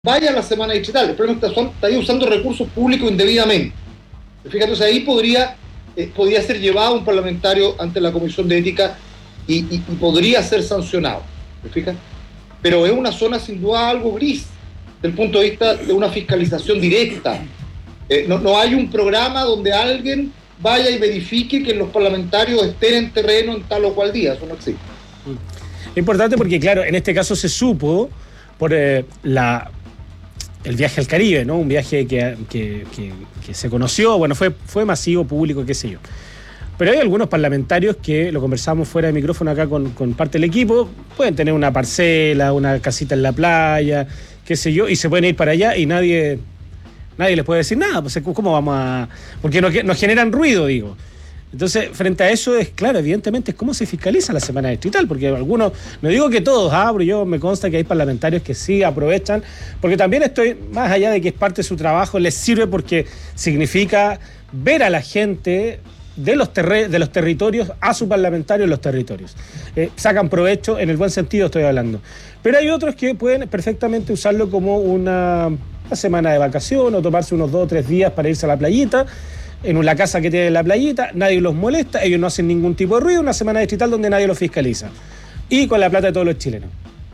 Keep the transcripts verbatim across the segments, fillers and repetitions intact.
vaya a la semana distrital. El problema es que está ahí usando recursos públicos indebidamente. Fíjate, entonces ahí podría, eh, podría ser llevado un parlamentario ante la Comisión de Ética y, y, y podría ser sancionado. ¿Me fijas? Pero es una zona sin duda algo gris, desde el punto de vista de una fiscalización directa. Eh, no, no hay un programa donde alguien vaya y verifique que los parlamentarios estén en terreno en tal o cual día. Eso no existe. Es importante porque, claro, en este caso se supo por eh, la, el viaje al Caribe, ¿no? Un viaje que, que, que, que se conoció, bueno, fue, fue masivo, público, qué sé yo. Pero hay algunos parlamentarios que, lo conversamos fuera de micrófono acá con, con parte del equipo, pueden tener una parcela, una casita en la playa, qué sé yo, y se pueden ir para allá y nadie, nadie les puede decir nada. Pues, ¿cómo vamos a...? Porque nos, nos generan ruido, digo. Entonces, frente a eso, es claro, evidentemente, es cómo se fiscaliza la semana distrital, porque algunos, no digo que todos, ah, pero yo me consta que hay parlamentarios que sí aprovechan, porque también estoy, más allá de que es parte de su trabajo, les sirve porque significa ver a la gente de los, terre- de los territorios a su parlamentario en los territorios. Eh, sacan provecho, en el buen sentido estoy hablando. Pero hay otros que pueden perfectamente usarlo como una, una semana de vacación o tomarse unos dos o tres días para irse a la playita, en la casa que tiene en la playita, nadie los molesta, ellos no hacen ningún tipo de ruido, una semana distrital donde nadie los fiscaliza. Y con la plata de todos los chilenos.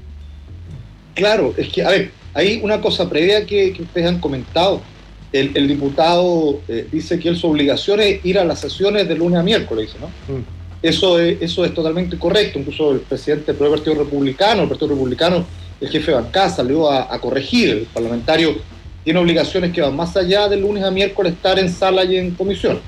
Claro, es que, a ver, hay una cosa previa que, que ustedes han comentado. El, el diputado eh, dice que él, su obligación es ir a las sesiones de lunes a miércoles, ¿no? Mm. Eso es, eso es totalmente correcto. Incluso el presidente del Partido Republicano, el Partido Republicano, el jefe de bancada, salió a, a corregir. El parlamentario tiene obligaciones que van más allá de lunes a miércoles estar en sala y en comisión.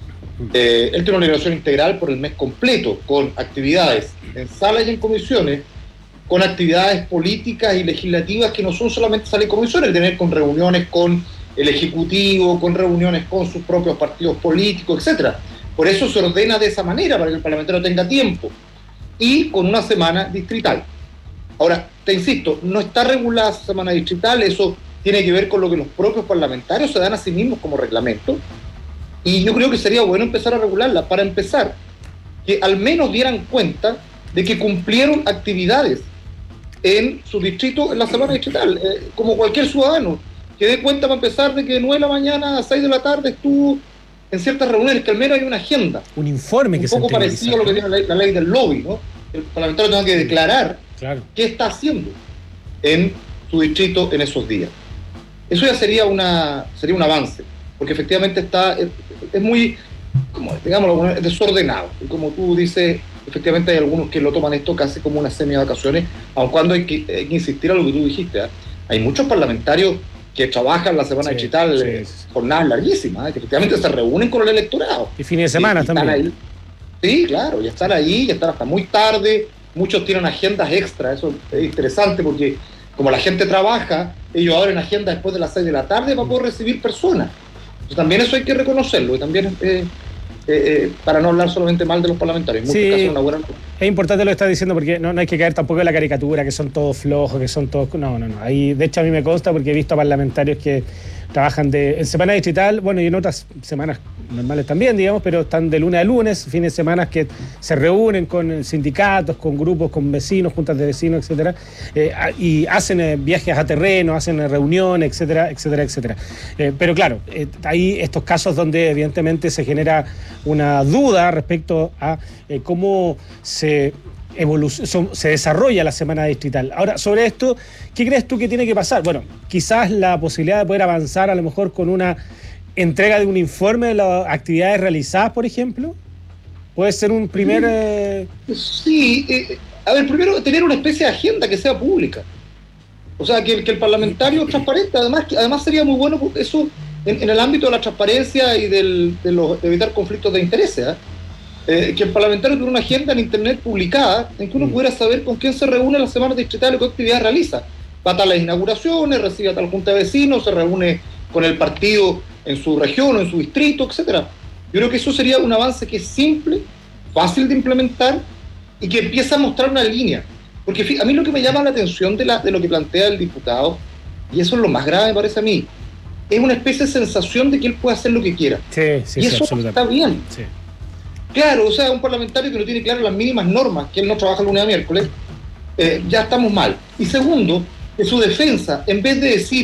Eh, él tiene una obligación integral por el mes completo, con actividades en sala y en comisiones, con actividades políticas y legislativas que no son solamente sala y comisiones, tener con reuniones con el Ejecutivo, con reuniones con sus propios partidos políticos, etcétera. Por eso se ordena de esa manera, para que el parlamentario tenga tiempo, y con una semana distrital. Ahora, te insisto, no está regulada esa semana distrital, eso tiene que ver con lo que los propios parlamentarios se dan a sí mismos como reglamento, y yo creo que sería bueno empezar a regularla. Para empezar, que al menos dieran cuenta de que cumplieron actividades en su distrito en la semana distrital, eh, como cualquier ciudadano, que dé cuenta para empezar de que de nueve de la mañana a seis de la tarde estuvo en ciertas reuniones, que al menos hay una agenda. Un informe que se Un poco parecido a lo que tiene la ley, la ley del lobby, ¿no? El parlamentario tenga que declarar claro. qué está haciendo en su distrito en esos días. Eso ya sería una sería un avance, porque efectivamente está es, es muy, como, digámoslo, desordenado. Y como tú dices, efectivamente hay algunos que lo toman esto casi como una semi-vacaciones, aun cuando hay que, hay que insistir a lo que tú dijiste. ¿eh? Hay muchos parlamentarios que trabajan la semana sí, digital, sí, sí. jornadas larguísimas, ¿eh? que efectivamente se reúnen con el electorado. Y fines de semana y, y también. Ahí. Sí, claro, y están ahí, y están hasta muy tarde. Muchos tienen agendas extras, eso es interesante porque como la gente trabaja, ellos abren agenda después de las seis de la tarde para poder recibir personas. Entonces, también eso hay que reconocerlo, y también eh, eh, eh, para no hablar solamente mal de los parlamentarios. En muchos sí, casos es una buena... Es importante lo que estás diciendo, porque no, no hay que caer tampoco en la caricatura, que son todos flojos, que son todos... No, no, no. Ahí, de hecho, a mí me consta porque he visto parlamentarios que trabajan de, en semana distrital, bueno, y en otras semanas normales también, digamos, pero están de lunes a lunes, fines de semana que se reúnen con sindicatos, con grupos, con vecinos, juntas de vecinos, etcétera, eh, y hacen eh, viajes a terreno, hacen eh, reuniones, etcétera, etcétera, etcétera. Eh, pero claro, eh, hay estos casos donde evidentemente se genera una duda respecto a eh, cómo se... Evolución, se desarrolla la semana distrital. Ahora, sobre esto, ¿qué crees tú que tiene que pasar? Bueno, quizás la posibilidad de poder avanzar a lo mejor con una entrega de un informe de las actividades realizadas, por ejemplo. ¿Puede ser un primer...? Eh... Sí, eh, a ver, primero tener una especie de agenda que sea pública. O sea, que, que el parlamentario transparente, además, además sería muy bueno porque eso en, en el ámbito de la transparencia y del, de, los, de evitar conflictos de intereses, ¿eh? Eh, que el parlamentario tuviera una agenda en internet publicada en que uno pudiera saber con quién se reúne en las semanas distritales y qué actividades realiza. Va a tal las inauguraciones, recibe a tal junta de vecinos, se reúne con el partido en su región o en su distrito, etcétera. Yo creo que eso sería un avance que es simple, fácil de implementar y que empieza a mostrar una línea. Porque a mí lo que me llama la atención de, la, de lo que plantea el diputado, y eso es lo más grave me parece a mí, es una especie de sensación de que él puede hacer lo que quiera. Sí, sí, y sí, eso está bien. Sí. Claro, o sea, un parlamentario que no tiene claras las mínimas normas, que él no trabaja lunes a miércoles, eh, ya estamos mal. Y segundo, que su defensa, en vez de decir